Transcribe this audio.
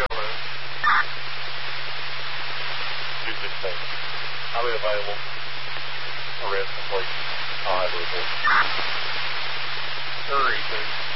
216. I'll be available. Arrest complete. I'll have a report. 32.